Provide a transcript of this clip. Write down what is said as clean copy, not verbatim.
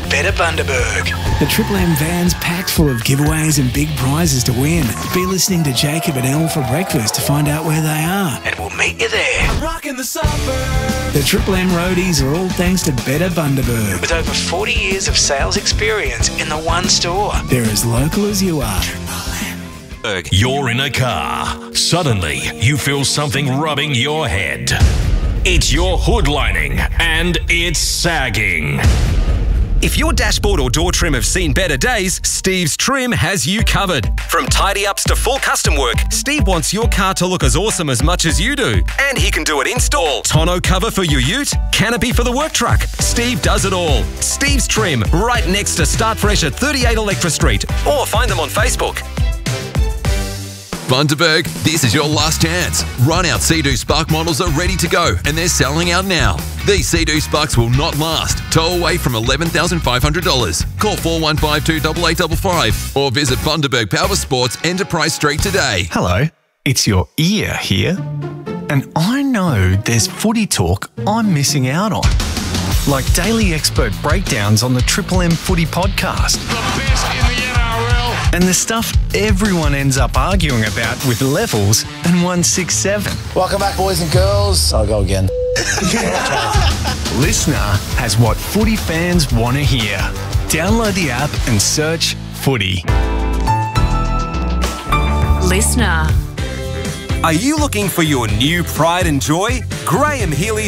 Better Bundaberg. The Triple M van's packed full of giveaways and big prizes to win. Be listening to Jacob and Elle for breakfast to find out where they are, and we'll meet you there. I'm rocking the suburbs. The Triple M roadies are all thanks to Better Bundaberg. With over 40 years of sales experience in the one store. They're as local as you are. You're in a car. Suddenly, you feel something rubbing your head. It's your hood lining, and it's sagging. If your dashboard or door trim have seen better days, Steve's Trim has you covered. From tidy-ups to full custom work, Steve wants your car to look as awesome as much as you do. And he can do it install. Tonneau cover for your ute, canopy for the work truck. Steve does it all. Steve's Trim, right next to Start Fresh at 38 Electra Street. Or find them on Facebook. Bundaberg, this is your last chance. Run-out Sea-Doo Spark models are ready to go and they're selling out now. These Sea-Doo Sparks will not last. Tow away from $11,500. Call 41528855 or visit Bundaberg Power Sports Enterprise Street today. Hello, it's your ear here. And I know there's footy talk I'm missing out on. Like daily expert breakdowns on the Triple M Footy podcast. The best in the NRL. And the stuff everyone ends up arguing about with Levels and 167. Welcome back, boys and girls. I'll go again. Listener has what footy fans want to hear. Download the app and search Footy. Listener. Are you looking for your new pride and joy? Graham Healy